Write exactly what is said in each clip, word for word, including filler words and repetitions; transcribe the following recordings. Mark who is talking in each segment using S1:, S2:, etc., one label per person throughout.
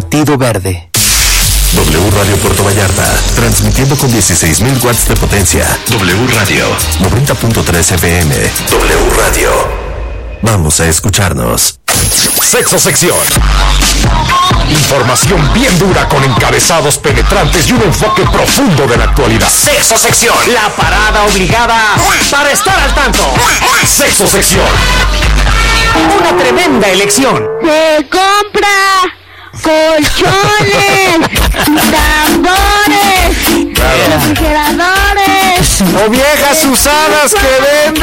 S1: Partido Verde.
S2: W Radio Puerto Vallarta, transmitiendo con dieciséis mil watts de potencia. W Radio, noventa punto tres F M. W Radio. Vamos a escucharnos.
S3: Sexo Sección. Información bien dura con encabezados penetrantes y un enfoque profundo de la actualidad. Sexo Sección. La parada obligada para estar al tanto. Sexo Sección. Una tremenda elección.
S4: Se compra colchones, tambores, refrigeradores.
S3: ¡O viejas usadas que venda!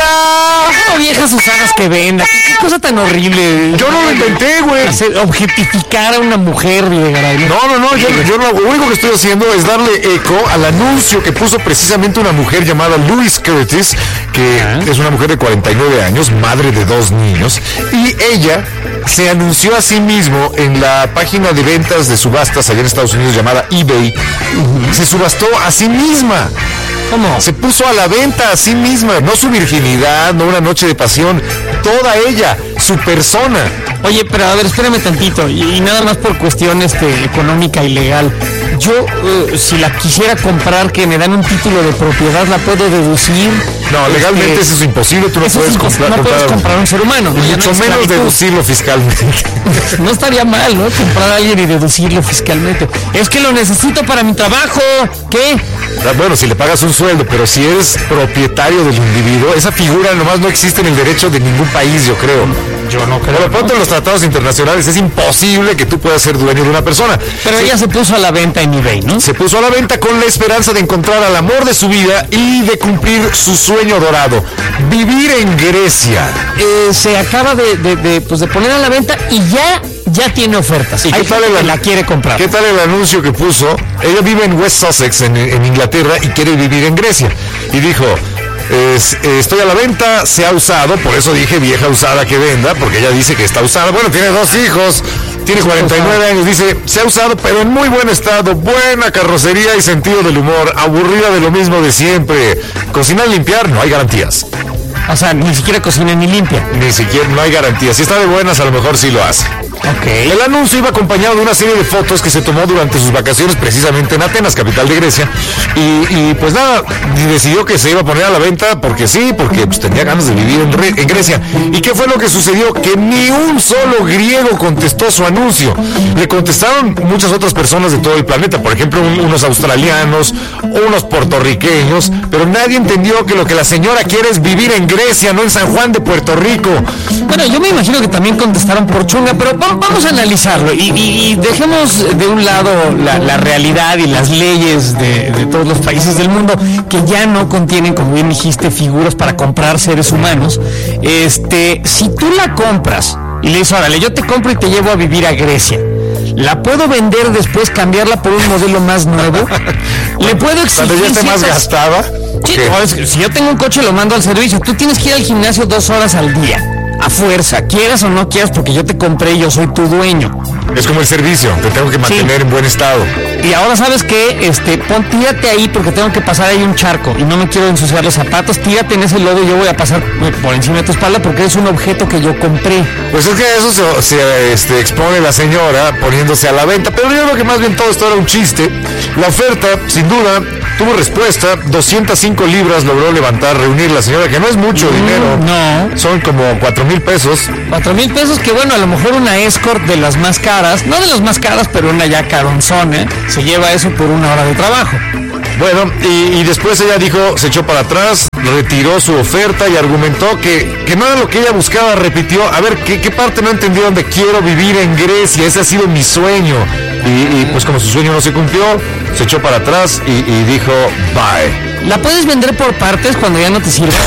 S5: ¡O viejas usadas que venda! ¿Qué, qué cosa tan horrible?
S3: Yo no lo inventé, güey.
S5: Hacer, objetificar a una mujer, Videgaray.
S3: No, no, no. Yo, yo no, lo único que estoy haciendo es darle eco al anuncio que puso precisamente una mujer llamada Louise Curtis, que ¿Ah? es una mujer de cuarenta y nueve años, madre de dos niños, y ella se anunció a sí mismo en la página de ventas de subastas allá en Estados Unidos llamada eBay. Uh-huh. Se subastó a sí misma.
S5: ¿Cómo?
S3: Se puso a la venta a sí misma, no su virginidad, no una noche de pasión, toda ella, su persona.
S5: Oye, pero a ver, espérame tantito, y, y nada más por cuestión este, económica y legal. Yo, uh, si la quisiera comprar, que me dan un título de propiedad, ¿la puedo deducir?
S3: No, legalmente este, eso es imposible, tú no puedes
S5: es
S3: comprar,
S5: no
S3: comprar,
S5: puedes comprar un ser humano.
S3: Mucho
S5: no
S3: menos deducirlo fiscalmente.
S5: No estaría mal, ¿no? Comprar a alguien y deducirlo fiscalmente. Es que lo necesito para mi trabajo. ¿Qué?
S3: Bueno, si le pagas un sueldo, pero si eres propietario del individuo, esa figura nomás no existe en el derecho de ningún país, yo creo.
S5: Yo no creo.
S3: Por lo pronto, en los tratados internacionales es imposible que tú puedas ser dueño de una persona.
S5: Pero
S3: sí.
S5: ella se puso a la venta en eBay, ¿no?
S3: Se puso a la venta con la esperanza de encontrar al amor de su vida y de cumplir su sueño dorado, vivir en Grecia.
S5: Eh, se acaba de, de, de, pues de poner a la venta y ya, ya tiene ofertas.
S3: ¿Y qué tal el,
S5: la quiere comprar?
S3: ¿Qué tal el anuncio que puso? Ella vive en West Sussex, en, en Inglaterra, y quiere vivir en Grecia. Y dijo... Es, eh, estoy a la venta, se ha usado, por eso dije vieja usada que venda, porque ella dice que está usada. Bueno, tiene dos hijos, tiene cuarenta y nueve años, dice, se ha usado, pero en muy buen estado, buena carrocería y sentido del humor, aburrida de lo mismo de siempre. Cocinar y limpiar, no hay garantías.
S5: O sea, ni siquiera cocina ni limpia.
S3: Ni siquiera, no hay garantías. Si está de buenas, a lo mejor sí lo hace.
S5: Okay.
S3: El anuncio iba acompañado de una serie de fotos que se tomó durante sus vacaciones precisamente en Atenas, capital de Grecia, y, y pues nada, decidió que se iba a poner a la venta porque sí, porque pues, tenía ganas de vivir en, Re- en Grecia. ¿Y qué fue lo que sucedió? Que ni un solo griego contestó su anuncio. Le contestaron muchas otras personas de todo el planeta, por ejemplo un, unos australianos, unos puertorriqueños, pero nadie entendió que lo que la señora quiere es vivir en Grecia, no en San Juan de Puerto Rico.
S5: Bueno, yo me imagino que también contestaron por chunga, pero vamos a analizarlo y, y, y dejemos de un lado la, la realidad y las leyes de, de todos los países del mundo que ya no contienen, como bien dijiste, figuras para comprar seres humanos. Este, si tú la compras y le dices, órale, yo te compro y te llevo a vivir a Grecia, ¿la puedo vender después, cambiarla por un modelo más nuevo? ¿Le puedo exigir
S3: cuando ya esté más
S5: ciertas...
S3: gastada?
S5: Sí, no, es que si yo tengo un coche lo mando al servicio, tú tienes que ir al gimnasio dos horas al día. A fuerza, quieras o no quieras, porque yo te compré y yo soy tu dueño.
S3: Es como el servicio, te tengo que mantener sí. en buen estado.
S5: Y ahora sabes que, este, pon, tírate ahí porque tengo que pasar ahí un charco y no me quiero ensuciar los zapatos, tírate en ese lodo y yo voy a pasar por encima de tu espalda porque es un objeto que yo compré.
S3: Pues es que eso se, se este, expone la señora poniéndose a la venta, pero yo creo que más bien todo esto era un chiste. La oferta, sin duda, tuvo respuesta, doscientas cinco libras logró levantar, reunir la señora, que no es mucho mm, dinero.
S5: No.
S3: Son como cuatro mil pesos.
S5: Cuatro mil pesos que bueno, a lo mejor una escort de las más caras, no de las más caras, pero una ya caronzona, se lleva eso por una hora de trabajo.
S3: Bueno, y, y después ella dijo, se echó para atrás, retiró su oferta y argumentó que, que no era lo que ella buscaba, repitió, a ver, ¿qué, qué parte no entendieron de quiero vivir en Grecia? Ese ha sido mi sueño. Y, y pues como su sueño no se cumplió, se echó para atrás y, y dijo, bye.
S5: ¿La puedes vender por partes cuando ya no te sirve?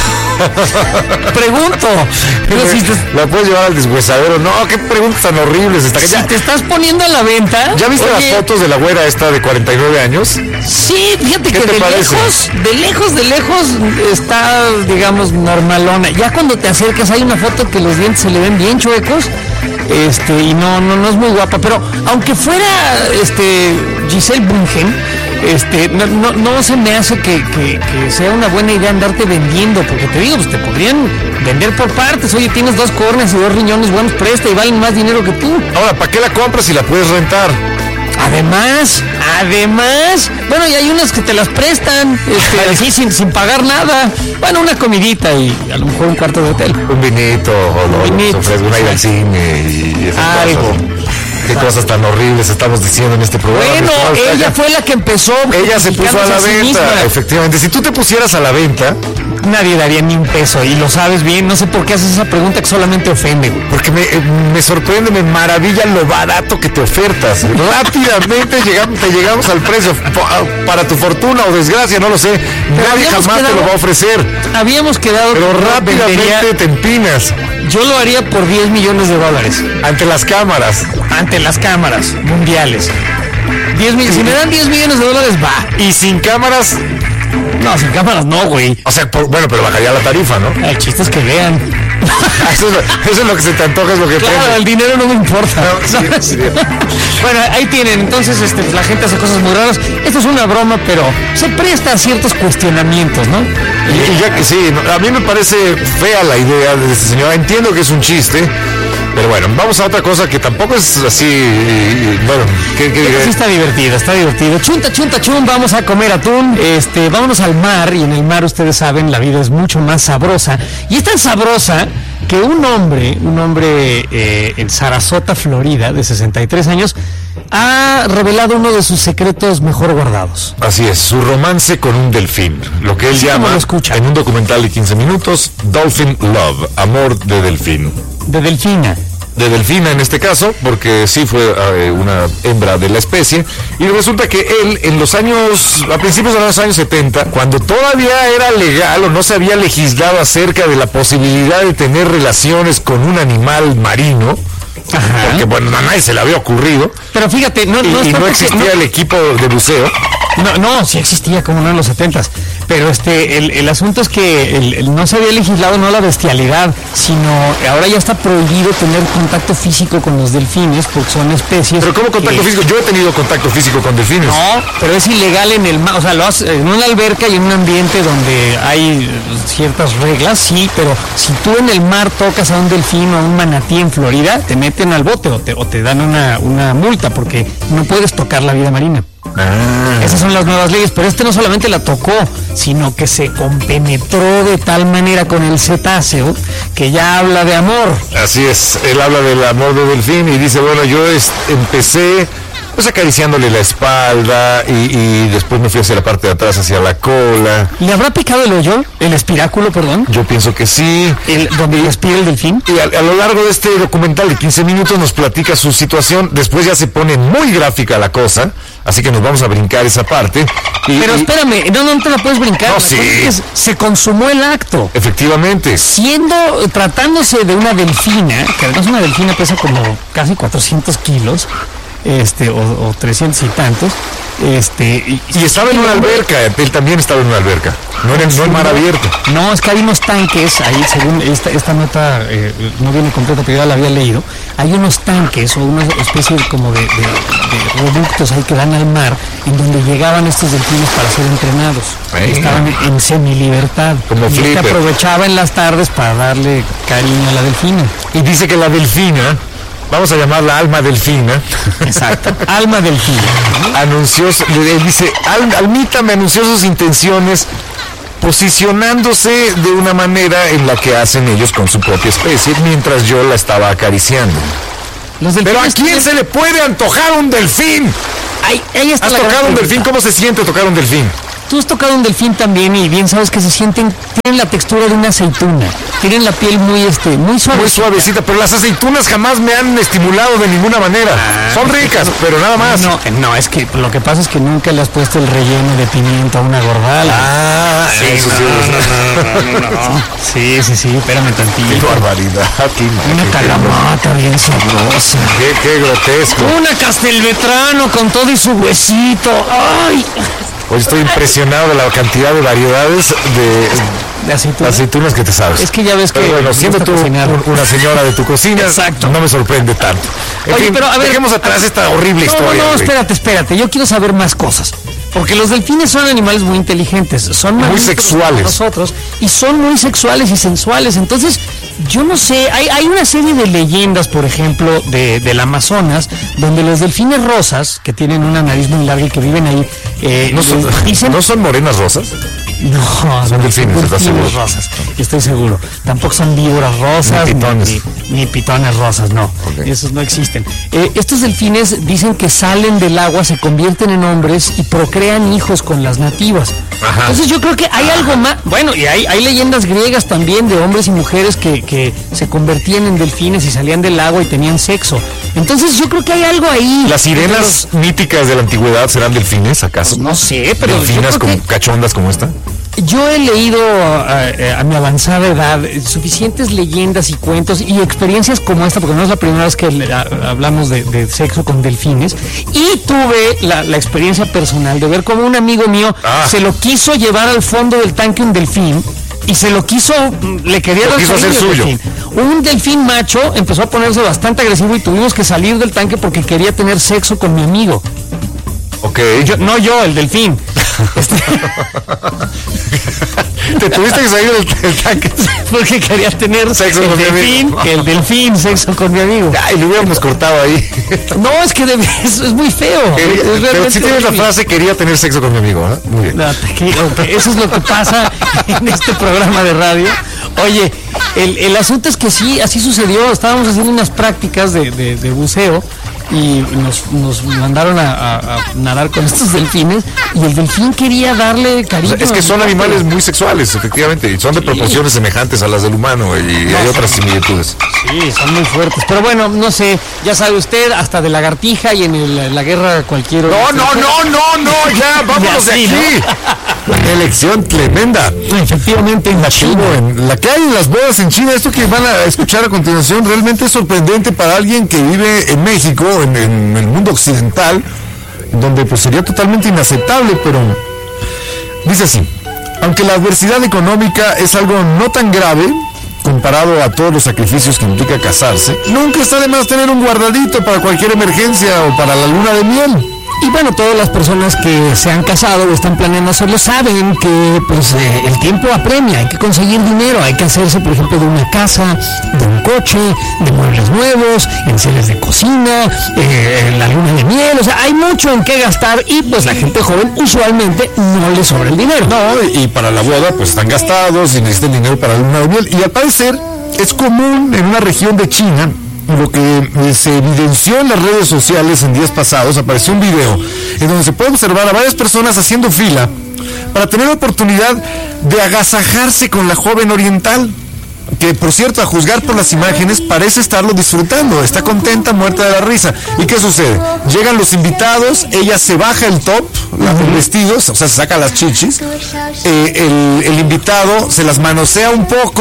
S5: Pregunto. Pero si te...
S3: ¿La puedes llevar al deshuesadero? No, qué preguntas tan horribles. Esta...
S5: Si
S3: ya...
S5: te estás poniendo a la venta...
S3: ¿Ya viste Oye... las fotos de la güera esta de cuarenta y nueve años?
S5: Sí, fíjate que
S3: de
S5: parece? lejos, de lejos, de lejos está, digamos, normalona. Ya cuando te acercas hay una foto que los dientes se le ven bien chuecos. Este, y no, no, no es muy guapa, pero aunque fuera este Giselle Bundchen, este, no, no, no se me hace que, que, que sea una buena idea andarte vendiendo, porque te digo, pues te podrían vender por partes. Oye, tienes dos córneas y dos riñones buenos, presta y valen más dinero que tú.
S3: Ahora, ¿para qué la compras si la puedes rentar?
S5: Además, además, bueno, y hay unas que te las prestan, este, así sin, sin pagar nada. Bueno, una comidita y a lo mejor un cuarto de hotel.
S3: Un vinito, o lo,
S5: Un vinito,
S3: ofrezco una ida al cine y, y esas
S5: algo.
S3: cosas. Qué cosas tan horribles estamos diciendo en este programa.
S5: Bueno,
S3: Está-
S5: ella fue la que empezó.
S3: Ella se puso a la
S5: justificándose sí
S3: venta,
S5: misma.
S3: efectivamente. Si tú te pusieras a la venta,
S5: Nadie daría ni un peso y lo sabes bien. No sé por qué haces esa pregunta que solamente ofende, güey.
S3: porque me, eh, me sorprende, me maravilla lo barato que te ofertas. Rápidamente llegamos, te llegamos al precio. Po- Para tu fortuna o desgracia, no lo sé. Nadie
S5: habíamos
S3: jamás te
S5: quedado-
S3: lo va a ofrecer.
S5: Habíamos quedado.
S3: Pero
S5: que yo
S3: rápidamente
S5: vendería-
S3: te empinas
S5: Yo lo haría por diez millones de dólares
S3: ante las cámaras.
S5: ante las cámaras mundiales. diez mil, si me dan diez millones de dólares, va.
S3: Y sin cámaras,
S5: No, sin cámaras no, güey.
S3: o sea, por- bueno, pero bajaría la tarifa, ¿no?
S5: El chiste es que vean.
S3: Eso es, lo, eso es lo que se te antoja, es lo que
S5: Claro,
S3: prendes.
S5: el dinero no me importa.
S3: No, sí,
S5: ¿sabes?
S3: sí.
S5: Bueno, ahí tienen. Entonces, este, pues, la gente hace cosas muy raras. Esto es una broma, pero se presta a ciertos cuestionamientos, ¿no?
S3: Y, y ya que sí, no, a mí me parece fea la idea de este señor. Entiendo que es un chiste, pero bueno, vamos a otra cosa que tampoco es así. y- y, bueno, que, que-
S5: Sí está divertido, está divertido. Chunta, chunta, chun, vamos a comer atún. Este, vámonos al mar y en el mar ustedes saben, la vida es mucho más sabrosa. Y es tan sabrosa que un hombre, un hombre eh, en Sarasota, Florida, de sesenta y tres años, ha revelado uno de sus secretos mejor guardados.
S3: así es, su romance con un delfín, lo que él
S5: Así como
S3: llama
S5: lo escucha.
S3: en un documental de quince minutos, Dolphin Love, amor de delfín.
S5: De Delfina.
S3: De delfina en este caso, porque sí fue eh, una hembra de la especie, y resulta que él en los años, a principios de los años setenta, cuando todavía era legal o no se había legislado acerca de la posibilidad de tener relaciones con un animal marino,
S5: Ajá.
S3: porque bueno, a nadie se le había ocurrido,
S5: Pero fíjate, no,
S3: y,
S5: no,
S3: y
S5: está
S3: no
S5: porque-
S3: existía
S5: no-
S3: el equipo de buceo.
S5: No, no, sí existía, como no, en los setentas. Pero este, el, el asunto es que el- el no se había legislado no la bestialidad, sino ahora ya está prohibido tener contacto físico con los delfines porque son especies.
S3: Pero ¿cómo contacto
S5: que-
S3: físico? Yo he tenido contacto físico con delfines.
S5: No, pero es ilegal en el mar, o sea, lo haces en una alberca y en un ambiente donde hay eh, ciertas reglas, sí, pero si tú en el mar tocas a un delfín o a un manatí en Florida, te meten al bote o te, o te dan una, una multa porque no puedes tocar la vida marina.
S3: Ah.
S5: Esas son las nuevas leyes, pero este no solamente la tocó, sino que se compenetró de tal manera con el cetáceo que ya habla de amor.
S3: Así es, él habla del amor de delfín y dice, bueno, yo es- empecé pues acariciándole la espalda y, y después me fui hacia la parte de atrás, hacia la cola.
S5: ¿Le habrá picado el hoyo? ¿El espiráculo, perdón?
S3: Yo pienso que sí.
S5: El, ¿Donde respira el delfín?
S3: Y a, a lo largo de este documental de quince minutos nos platica su situación, después ya se pone muy gráfica la cosa, así que nos vamos a brincar esa parte. Y,
S5: Pero
S3: y-
S5: espérame, no, no te la puedes brincar.
S3: No,
S5: La
S3: sí.
S5: cosa es que se consumó el acto.
S3: efectivamente,
S5: Siendo, tratándose de una delfina, que además una delfina pesa como casi cuatrocientos kilos, este, o, o trescientos y tantos, este, y,
S3: y estaba en una alberca, él también estaba en una alberca, no en, no en mar abierto.
S5: No, es que hay unos tanques, ahí según esta, esta nota eh, no viene completa, pero ya la había leído, hay unos tanques o una especie de, como de, de, de reductos ahí que dan al mar, en donde llegaban estos delfines para ser entrenados.
S3: Venga.
S5: Estaban en semilibertad.
S3: Como
S5: y este
S3: Flipper.
S5: aprovechaba en las tardes para darle cariño a la delfina.
S3: Y dice que la delfina, vamos a llamarla Alma Delfina,
S5: Exacto. Alma delfina.
S3: anunció, él dice, Al- Almita me anunció sus intenciones posicionándose de una manera en la que hacen ellos con su propia especie, mientras yo la estaba acariciando.
S5: Los
S3: Pero ¿a
S5: delfines
S3: quién se le puede antojar un delfín?
S5: Ahí, ahí está
S3: ¿Has
S5: la gran
S3: tocado un
S5: pregunta.
S3: delfín? ¿Cómo se siente tocar un delfín?
S5: Tú has tocado un delfín también y bien sabes que se sienten, tienen la textura de una aceituna, tienen la piel muy este, muy suave.
S3: Muy suavecita, pero las aceitunas jamás me han estimulado de ninguna manera. Son ricas, pero nada más.
S5: No, no, es que lo que pasa es que nunca le has puesto el relleno de pimienta a una gordala.
S3: Ah, eso sí.
S5: Sí, sí, sí, espérame
S3: Qué
S5: tantito.
S3: barbaridad. Qué,
S5: Una
S3: qué-
S5: calamata bien sabrosa.
S3: qué- qué grotesco.
S5: Una castelvetrano con todo y su huesito. Ay,
S3: Hoy estoy impresionado de la cantidad de variedades de
S5: de aceituna.
S3: aceitunas que te sabes.
S5: Es que ya ves que
S3: Pero bueno,
S5: me
S3: siendo
S5: gusta
S3: tú
S5: cocinar.
S3: un- una señora de tu cocina,
S5: Exacto.
S3: no me sorprende tanto. En
S5: Oye,
S3: fin,
S5: pero a ver,
S3: dejemos atrás esta horrible
S5: no,
S3: historia.
S5: No, no,
S3: güey.
S5: espérate, espérate. Yo quiero saber más cosas. Porque los delfines son animales muy inteligentes, son
S3: Muy
S5: mamíferos
S3: sexuales.
S5: como nosotros y son muy sexuales y sensuales. Entonces, Yo no sé, hay, hay una serie de leyendas, por ejemplo, de, del Amazonas, donde los delfines rosas, que tienen una nariz muy larga y que viven ahí, eh,
S3: ¿No son,
S5: dicen...
S3: ¿no son morenas rosas?
S5: No,
S3: son delfines,
S5: son
S3: ¿estás seguro?
S5: rosas, estoy seguro. Tampoco son víboras rosas,
S3: ni pitones,
S5: ni, ni pitones rosas, no. Okay. Esos no existen. Eh, estos delfines dicen que salen del agua, se convierten en hombres y procrean hijos con las nativas. Ajá. Entonces yo creo que hay algo más. Bueno, y hay, hay leyendas griegas también de hombres y mujeres que, que se convertían en delfines y salían del agua y tenían sexo. Entonces yo creo que hay algo ahí.
S3: ¿Las sirenas pero, míticas de la antigüedad serán delfines, acaso?
S5: Pues no sé, pero...
S3: ¿Delfinas como que... cachondas como esta?
S5: Yo he leído a, a mi avanzada edad suficientes leyendas y cuentos y experiencias como esta, porque no es la primera vez que le, a, hablamos de, de sexo con delfines, y tuve la, la experiencia personal de ver cómo un amigo mío ah. se lo quiso llevar al fondo del tanque un delfín y se lo quiso, le quería
S3: lo quiso hacer suyo.
S5: Delfín. Un delfín macho empezó a ponerse bastante agresivo y tuvimos que salir del tanque porque quería tener sexo con mi amigo.
S3: Ok.
S5: Yo, no yo, el delfín. Este...
S3: Te tuviste que salir del, del tanque
S5: porque quería tener
S3: sexo
S5: el
S3: con
S5: delfín,
S3: mi amigo.
S5: el delfín, sexo con mi amigo.
S3: Ay, lo hubiéramos cortado ahí.
S5: No, es que debe, es, es muy feo.
S3: Quería,
S5: es
S3: pero si tienes la frase, quería tener sexo con mi amigo, ¿eh? Muy bien.
S5: No, que, okay, eso es lo que pasa en este programa de radio. Oye, el, el asunto es que sí, así sucedió. Estábamos haciendo unas prácticas de, de, de buceo y nos, nos mandaron a, a, a nadar con estos delfines y el delfín quería darle cariño.
S3: O sea, es que son animales muy sexuales, efectivamente, y son de sí. proporciones semejantes a las del humano y no, hay otras similitudes.
S5: Sí, son muy fuertes. Pero bueno, no sé, ya sabe usted, hasta de lagartija y en el, la guerra cualquier...
S3: No, no, no, no, no, ya, vámonos de aquí. ¿No? Una elección tremenda.
S5: Efectivamente, en
S3: la
S5: China.
S3: Que, en la que hay en las bodas en China, esto que van a escuchar a continuación, realmente es sorprendente para alguien que vive en México, en, en el mundo occidental, donde pues sería totalmente inaceptable, pero dice así: aunque la adversidad económica es algo no tan grave comparado a todos los sacrificios que implica casarse, nunca está de más tener un guardadito para cualquier emergencia o para la luna de miel.
S5: Y bueno, todas las personas que se han casado o están planeando hacerlo saben que pues eh, el tiempo apremia, hay que conseguir dinero, hay que hacerse, por ejemplo, de una casa, de un coche, de muebles nuevos, enseres de cocina, eh, la luna de miel, o sea, hay mucho en qué gastar y pues la gente joven usualmente no le sobra el dinero.
S3: No, y para la boda pues están gastados y necesitan dinero para la luna de miel. Y al parecer es común en una región de China. Lo que se evidenció en las redes sociales en días pasados, apareció un video en donde se puede observar a varias personas haciendo fila para tener la oportunidad de agasajarse con la joven oriental, que por cierto, a juzgar por las imágenes, parece estarlo disfrutando, está contenta, muerta de la risa. ¿Y qué sucede? Llegan los invitados, ella se baja el top, el vestido, o sea, se saca las chichis, eh, el, el invitado se las manosea un poco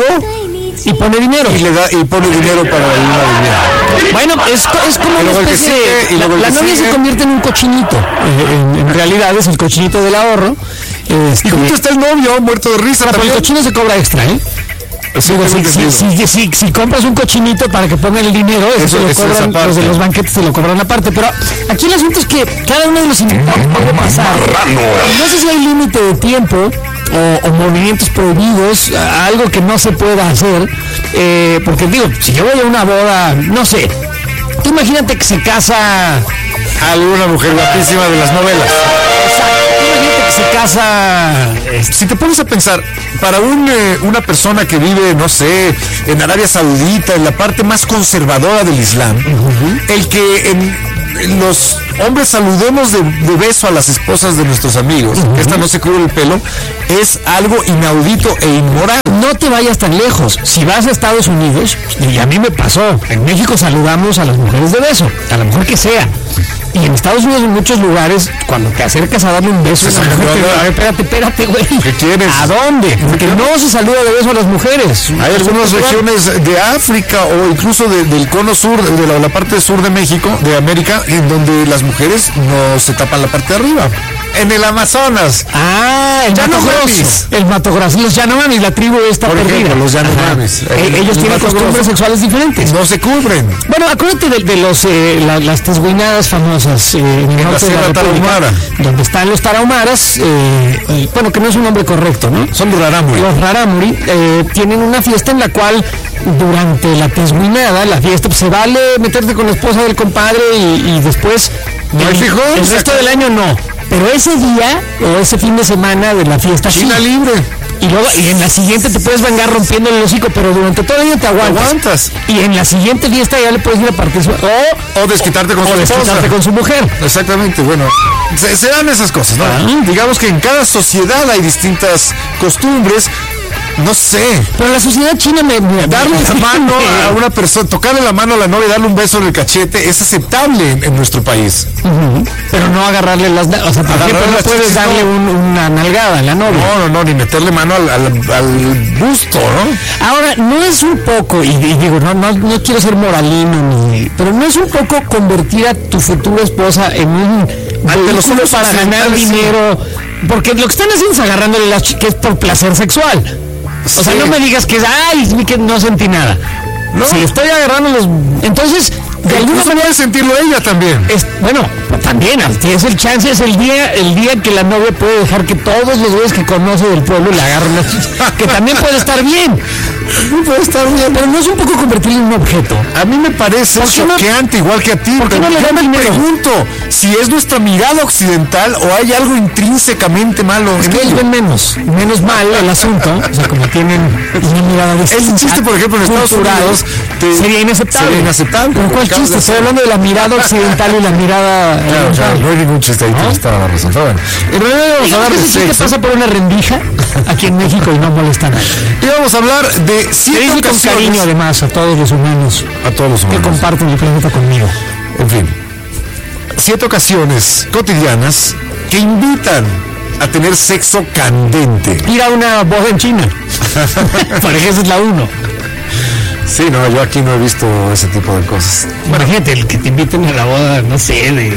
S5: y pone dinero
S3: y le da y pone dinero para la luna de miel.
S5: Bueno, es, es como una especie de, la, la novia sigue. Se convierte en un cochinito, en, en realidad es el cochinito del ahorro.
S3: Este, y justo está el novio muerto de risa.
S5: Pero el cochino se cobra extra, ¿eh? Sí, si, si, si, si, si compras un cochinito para que pongan el dinero, eso, eso lo cobran, los de los banquetes se lo cobran aparte. Pero aquí el asunto es que cada uno de los invitados puede pasar. No sé si hay límite de tiempo o, o movimientos prohibidos, algo que no se pueda hacer. Eh, porque digo, si yo voy a una boda, no sé, tú imagínate que se casa
S3: alguna mujer guapísima de las novelas.
S5: Exacto. Imagínate que se casa.
S3: Si te pones a pensar, para un, eh, una persona que vive, no sé, en Arabia Saudita, en la parte más conservadora del Islam, uh-huh. el que en, en los hombres saludemos de, de beso a las esposas de nuestros amigos, uh-huh. que esta no se cubre el pelo, es algo inaudito e inmoral.
S5: No te vayas tan lejos. Si vas a Estados Unidos, y a mí me pasó, en México saludamos a las mujeres de beso, a la mujer que sea. Y en Estados Unidos, en muchos lugares, cuando te acercas a darle un beso a una mujer, te, a ver, espérate, espérate, güey.
S3: ¿Qué quieres?
S5: ¿A dónde? Porque no se saluda de beso a las mujeres.
S3: Hay algunas regiones de África o incluso de, del cono sur, de la, la parte sur de México, de América, en donde las mujeres no se tapan la parte de arriba. en el Amazonas.
S5: Ah, el Mato Grosso. El Mato Grosso. Los Yanomamis, la tribu está
S3: Por
S5: perdida.
S3: ejemplo, los Yanomamis.
S5: Eh, ellos tienen costumbres sexuales diferentes.
S3: No se cubren.
S5: Bueno, acuérdate de, de los eh, la, las tesguinadas famosas eh, en el
S3: En la
S5: norte de la
S3: Sierra
S5: República,
S3: Tarahumara.
S5: donde están los tarahumaras, eh, eh, bueno, que no es un nombre correcto, ¿no?
S3: Son los rarámuri.
S5: Los rarámuri eh, tienen una fiesta en la cual durante la tesguinada, la fiesta, pues, se vale meterte con la esposa del compadre y, y después
S3: ¿No hay
S5: el,
S3: frijol?
S5: el resto del año no. Pero ese día o ese fin de semana de la fiesta
S3: China
S5: sí.
S3: libre.
S5: Y luego, y en la siguiente te puedes vengar rompiendo el hocico, pero durante todo el día te aguantas.
S3: aguantas.
S5: Y en la siguiente fiesta ya le puedes ir a partir su... O,
S3: O desquitarte con
S5: o
S3: su esposa.
S5: desquitarte con su mujer.
S3: Exactamente, bueno, se, se dan esas cosas, ¿no?
S5: Ah.
S3: Digamos que en cada sociedad hay distintas costumbres, no sé.
S5: Pero la sociedad china me... me
S3: Darle
S5: me-
S3: la mano a una persona, tocarle la mano a la novia y darle un beso en el cachete es aceptable en, en nuestro país.
S5: Ujú. Pero no agarrarle las... na- O sea, por
S3: Agarrarle
S5: ejemplo, no
S3: las
S5: puedes
S3: chichis,
S5: darle
S3: no.
S5: un- una nalgada a la novia.
S3: No, no, no, ni meterle mano al, al, al busto, ¿no?
S5: Ahora, no es un poco, y, y digo, no, no, no quiero ser moralino, ni, pero no es un poco convertir a tu futura esposa en un
S3: Ante los
S5: vehículo
S3: ojos
S5: para ganar
S3: occidentales, sí.
S5: dinero, porque lo que están haciendo es agarrándole las chi- que es por placer sexual. O sea,
S3: Sí.
S5: no me digas que es, ay, vi que no sentí nada.
S3: No.
S5: Si estoy agarrando los... Entonces, de alguna
S3: Incluso
S5: manera...
S3: puede sentirlo ella también.
S5: Es, bueno, también, es el chance, es el día el día que la novia puede dejar que todos los güeyes que conoce del pueblo le agarren las chichis, que también puede estar bien.
S3: No puede estar bien.
S5: Pero no es un poco convertirlo en un objeto.
S3: A mí me parece
S5: ¿Por qué no-
S3: choqueante, igual que a ti.
S5: ¿Por qué
S3: pero
S5: no le
S3: yo
S5: dan
S3: me
S5: dinero?
S3: pregunto si es nuestra mirada occidental o hay algo intrínsecamente malo
S5: Es
S3: en
S5: que ellos
S3: ello.
S5: ven menos, menos mal el asunto, o sea, como tienen una mirada distinta,
S3: Ese chiste, por ejemplo, en Estados
S5: cultural,
S3: Unidos, te-
S5: sería inaceptable.
S3: sería inaceptable,
S5: ¿Pero cuál
S3: porque acabas
S5: chiste?
S3: de
S5: Estoy
S3: hacer-
S5: hablando de la mirada occidental y la mirada
S3: Claro, claro,
S5: oriental.
S3: no hay ningún chiste ahí, tienes toda la razón. Pero bueno, en realidad vamos a
S5: Digamos
S3: hablar
S5: que
S3: de
S5: ese chiste
S3: sexo.
S5: pasa por una rendija aquí en México y no molesta a nadie.
S3: Y vamos a hablar de
S5: Se
S3: siete
S5: dice con
S3: ocasiones.
S5: cariño además a todos los humanos
S3: A todos los
S5: que
S3: humanos.
S5: comparten el planeta conmigo.
S3: En fin, siete ocasiones cotidianas que invitan a tener sexo candente.
S5: Ir a una boda en China. Por ejemplo, esa es la uno.
S3: Sí, no, yo aquí no he visto ese tipo de cosas.
S5: Imagínate, el que te inviten a la boda, no sé, de...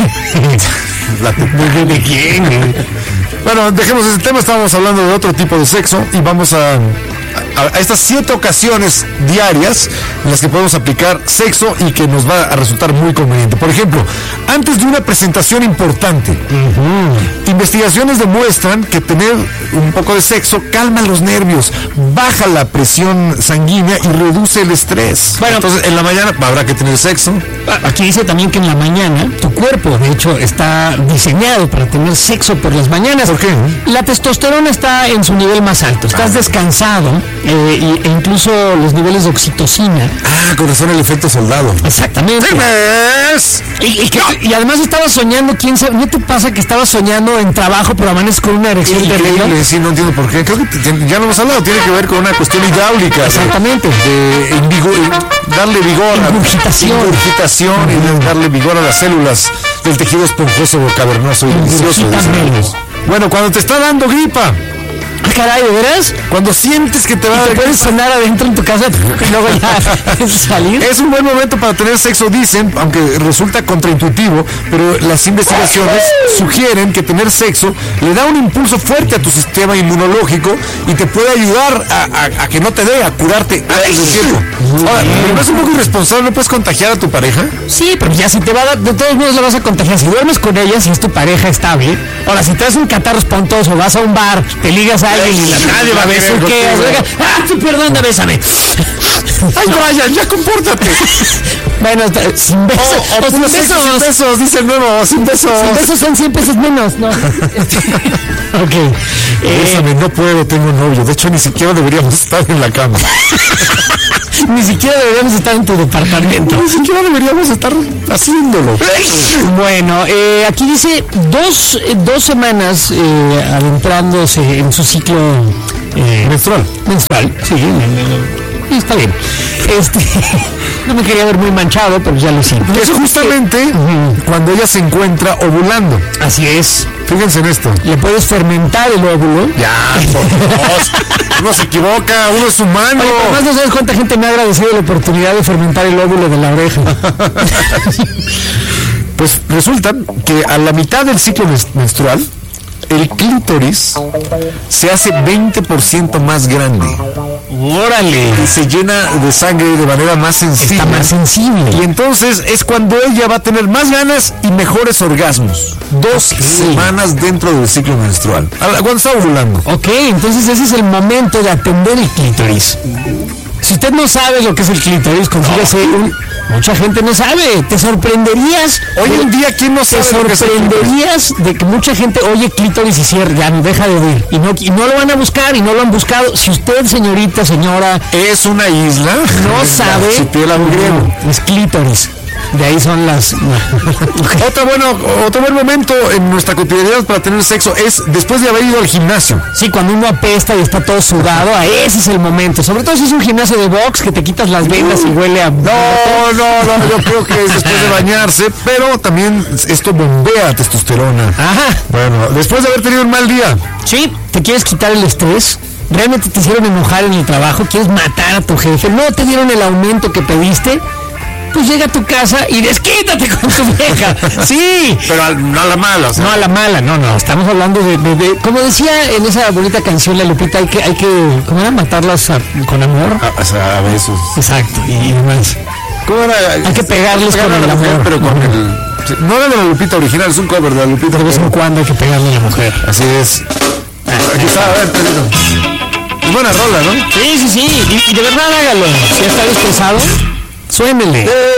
S3: La
S5: ¿De, de, de quién? eh?
S3: Bueno, dejemos ese tema, estábamos hablando de otro tipo de sexo y vamos a, a, a estas siete ocasiones diarias en las que podemos aplicar sexo y que nos va a resultar muy conveniente. Por ejemplo, antes de una presentación importante, investigaciones demuestran que tener un poco de sexo calma los nervios, baja la presión sanguínea y reduce el estrés.
S5: Bueno,
S3: entonces en la mañana habrá que tener sexo.
S5: Aquí dice también que en la mañana tu cuerpo, de hecho, está diseñado para tener sexo por las mañanas.
S3: ¿Por qué?
S5: La testosterona está en su nivel más alto. Estás descansado eh, y- e incluso los niveles de oxitocina.
S3: Ah, con razón el efecto soldado.
S5: Exactamente.
S3: ¡Firmes!
S5: Y, y que- y además estabas soñando, ¿quién sabe? ¿No te pasa que estabas soñando en trabajo, pero amaneces con una erección terrible?
S3: Increíble, sí, no entiendo por qué. Creo que te- ya lo hemos hablado, tiene que ver con una cuestión hidráulica. de-
S5: Exactamente.
S3: De, invigo- darle vigor a
S5: Ingurgitación.
S3: ingurgitación y de darle vigor a las células del tejido esponjoso, cavernoso y delicioso.
S5: Ingurgitan
S3: dicen.
S5: menos.
S3: Bueno, cuando te está dando gripa,
S5: Ah, caray, ¿de veras?
S3: cuando sientes que te va a
S5: ¿Te
S3: dar
S5: puedes sonar adentro en tu casa y luego ya salir?
S3: Es un buen momento para tener sexo, dicen, aunque resulta contraintuitivo, pero las investigaciones sugieren que tener sexo le da un impulso fuerte a tu sistema inmunológico y te puede ayudar a, a- a que no te dé, a curarte antes del tiempo. Ahora, pero no es un poco irresponsable, ¿no puedes contagiar a tu pareja?
S5: Sí, pero ya si te va a dar, de todos modos la vas a contagiar. Si duermes con ella, si es tu pareja estable. Ahora, si te das un catarro espontoso, vas a un bar, te ligas a alguien y la
S3: Nadie va a querer
S5: besuqueas,
S3: contigo.
S5: oiga, ah, sí, perdón, bésame.
S3: ¡Ay, Brian, ya compórtate!
S5: Bueno, está- sin besos,
S3: O, o
S5: o sin
S3: puro sexo
S5: besos.
S3: sin besos, dice el nuevo, sin besos.
S5: Sin besos son cien pesos menos, ¿no? Ok. Eh,
S3: Bésame, no puedo, tengo novio. De hecho, ni siquiera deberíamos estar en la cama.
S5: ni siquiera deberíamos estar en tu departamento.
S3: Ni siquiera deberíamos estar haciéndolo.
S5: Bueno, eh, aquí dice dos, eh, dos semanas eh, adentrándose en su ciclo eh,
S3: Menstrual.
S5: menstrual. Sí, eh, eh, está bien. Este, no me quería ver muy manchado, pero ya lo siento.
S3: Es justamente cuando ella se encuentra ovulando.
S5: Así es.
S3: Fíjense en esto.
S5: Le puedes fermentar el óvulo.
S3: Ya, por Dios. Uno se equivoca, uno es humano.
S5: Oye, además no sabes cuánta gente me ha agradecido la oportunidad de fermentar el óvulo de la oreja.
S3: Pues resulta que a la mitad del ciclo mes- menstrual, el clítoris se hace veinte por ciento más grande.
S5: ¡Órale!
S3: Y se llena de sangre de manera más sensible.
S5: Está más sensible.
S3: Y entonces es cuando ella va a tener más ganas y mejores orgasmos. Dos okay. semanas dentro del ciclo menstrual. Cuando está ovulando.
S5: Ok, entonces ese es el momento de atender el clítoris. Si usted no sabe lo que es el clítoris, consíguese un... Mucha gente no sabe, te sorprenderías.
S3: Hoy en día, ¿quién no sabe?
S5: Te sorprenderías de que mucha gente oye clítoris y cierra, ya no deja de oír. Y no, y no lo van a buscar y no lo han buscado. Si usted, señorita, señora,
S3: es una isla,
S5: no sabe, no, es clítoris. De ahí son las...
S3: Otra bueno, otro buen momento en nuestra cotidianidad para tener sexo es después de haber ido al gimnasio.
S5: Sí, cuando uno apesta y está todo sudado, ese es el momento. Sobre todo si es un gimnasio de box que te quitas las vendas uh, y huele a...
S3: No, no, no, yo creo que es después de bañarse, pero también esto bombea testosterona.
S5: Ajá.
S3: Bueno, después de haber tenido un mal día.
S5: Sí, ¿te quieres quitar el estrés? ¿Realmente te hicieron enojar en el trabajo? ¿Quieres matar a tu jefe? ¿No te dieron el aumento que pediste? Pues llega a tu casa y desquítate con tu vieja. Sí.
S3: Pero no a la mala. O sea.
S5: No a la mala, no, no. Estamos hablando de, de, de... Como decía en esa bonita canción la Lupita, hay que, hay que ¿cómo era? Matarlas a, con amor.
S3: A, o sea, a besos.
S5: Exacto, y demás.
S3: ¿Cómo era?
S5: Hay que pegarles con el amor.
S3: Pero con el... No era de la Lupita original, es un cover de la Lupita.
S5: De vez en cuando hay que pegarle a la mujer.
S3: Así es. Ah, aquí está, a ver, te buena rola, ¿no?
S5: Sí, sí, sí. Y, y de verdad hágalo. Si está estresado, suénele.